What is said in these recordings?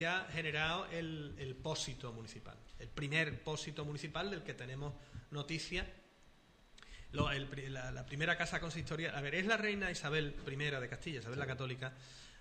ha generado el pósito municipal, el primer pósito municipal del que tenemos noticia. La primera casa consistorial, a ver, es la reina Isabel I de Castilla, Isabel la Católica,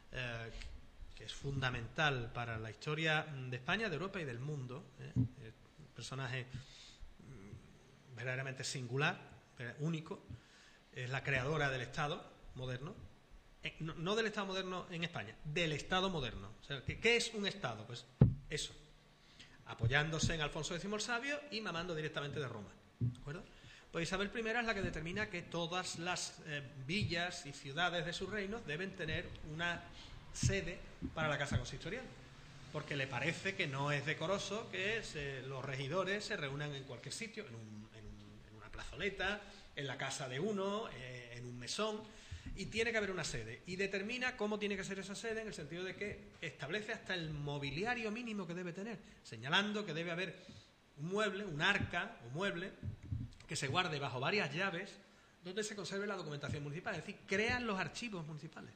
que es fundamental para la historia de España, de Europa y del mundo. Un personaje verdaderamente singular, único. Es la creadora del Estado moderno. No del Estado moderno en España, del Estado moderno. O sea, ¿qué es un Estado? Pues eso, apoyándose en Alfonso X el Sabio y mamando directamente de Roma, ¿de acuerdo? Pues Isabel I es la que determina que todas las villas y ciudades de sus reinos deben tener una sede para la casa consistorial, porque le parece que no es decoroso que los regidores se reúnan en cualquier sitio, en una plazoleta, en la casa de uno, en un mesón, y tiene que haber una sede, y determina cómo tiene que ser esa sede, en el sentido de que establece hasta el mobiliario mínimo que debe tener, señalando que debe haber un mueble, un arca o mueble que se guarde bajo varias llaves donde se conserve la documentación municipal, es decir, crean los archivos municipales.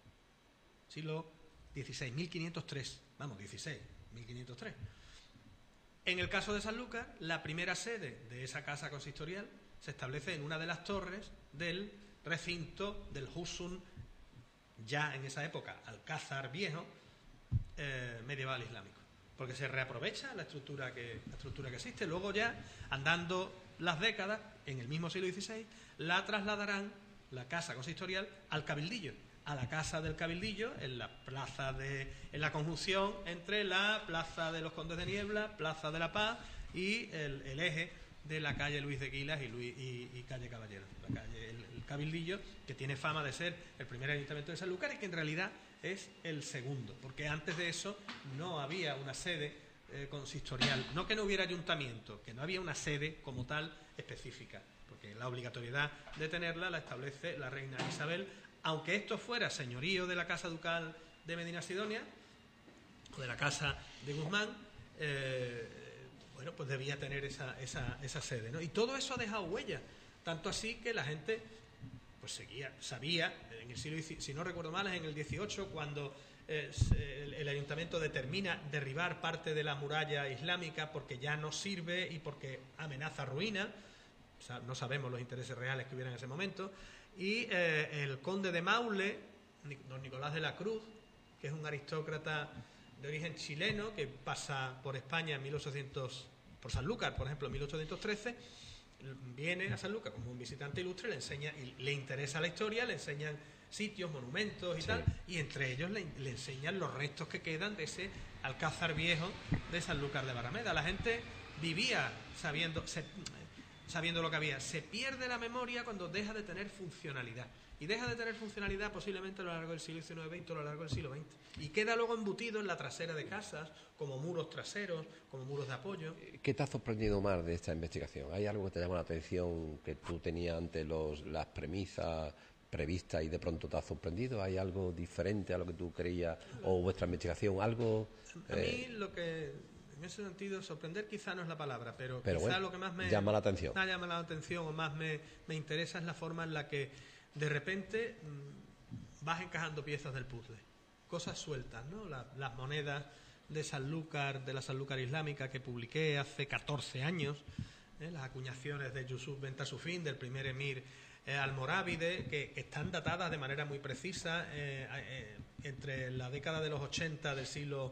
Siglo XVI, 1503, vamos, 16, 1503. En el caso de Sanlúcar, la primera sede de esa casa consistorial se establece en una de las torres del recinto del Hussun, ya en esa época Alcázar Viejo, medieval islámico, porque se reaprovecha la estructura que existe. Luego ya, andando las décadas, en el mismo siglo XVI, la trasladarán, la casa consistorial, al Cabildillo, a la casa del Cabildillo, en la conjunción entre la Plaza de los Condes de Niebla, Plaza de la Paz y el eje de la calle Luis de Guilas y calle Caballero, el Cabildillo, que tiene fama de ser el primer ayuntamiento de Sanlúcar y que en realidad es el segundo, porque antes de eso no había una sede consistorial, no que no hubiera ayuntamiento, que no había una sede como tal específica, porque la obligatoriedad de tenerla la establece la reina Isabel, aunque esto fuera señorío de la Casa Ducal de Medina Sidonia o de la Casa de Guzmán, bueno, pues debía tener esa sede, ¿no? Y todo eso ha dejado huella, tanto así que la gente pues sabía, en el siglo, si no recuerdo mal, es en el XVIII, cuando el ayuntamiento determina derribar parte de la muralla islámica porque ya no sirve y porque amenaza ruina. O sea, no sabemos los intereses reales que hubiera en ese momento, y el conde de Maule, don Nicolás de la Cruz, que es un aristócrata de origen chileno que pasa por España en 1800, por Sanlúcar, por ejemplo, en 1813, viene a Sanlúcar como un visitante ilustre, le enseña y le interesa la historia, le enseñan sitios, monumentos y tal, y entre ellos le enseñan los restos que quedan de ese Alcázar Viejo de Sanlúcar de Barrameda. La gente vivía sabiendo lo que había. Se pierde la memoria cuando deja de tener funcionalidad. Y deja de tener funcionalidad posiblemente a lo largo del siglo XIX y a lo largo del siglo XX. Y queda luego embutido en la trasera de casas, como muros traseros, como muros de apoyo. ¿Qué te ha sorprendido más de esta investigación? ¿Hay algo que te llama la atención que tú tenías ante las premisas previstas y de pronto te ha sorprendido? ¿Hay algo diferente a lo que tú creías o vuestra investigación? ¿Algo? A mí lo que... En ese sentido, sorprender quizá no es la palabra, pero quizá bueno, lo que más me llama la atención. Llama la atención o más me interesa es la forma en la que de repente vas encajando piezas del puzzle, cosas sueltas, ¿no? Las monedas de Sanlúcar, de la Sanlúcar islámica que publiqué hace 14 años, las acuñaciones de Yusuf Ben Tasufin, del primer emir almorávide, que están datadas de manera muy precisa entre la década de los 80 del siglo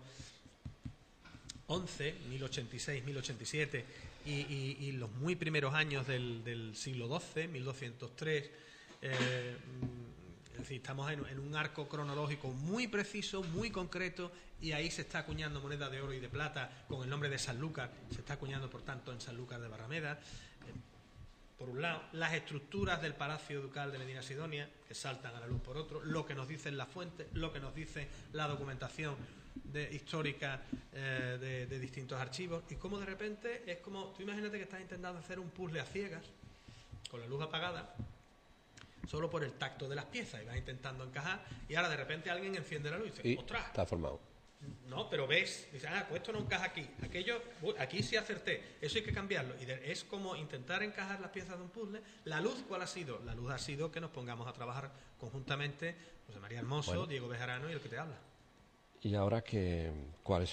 1086, 1087 y los muy primeros años del siglo XII, 1203. Es decir, estamos en un arco cronológico muy preciso, muy concreto, y ahí se está acuñando moneda de oro y de plata con el nombre de Sanlúcar, se está acuñando por tanto en Sanlúcar de Barrameda. Por un lado, las estructuras del Palacio Ducal de Medina Sidonia, que saltan a la luz por otro, lo que nos dicen las fuentes, lo que nos dice la documentación histórica de distintos archivos, y cómo de repente es como, tú imagínate que estás intentando hacer un puzzle a ciegas, con la luz apagada, solo por el tacto de las piezas, y vas intentando encajar, y ahora de repente alguien enciende la luz y dice, ¡ostras! Está formado. No, pero ves, dices, pues esto no encaja aquí, aquello, aquí sí acerté, eso hay que cambiarlo. Y es como intentar encajar las piezas de un puzzle. ¿La luz cuál ha sido? La luz ha sido que nos pongamos a trabajar conjuntamente José María Hermoso, Diego Bejarano y el que te habla. Y ahora, ¿cuáles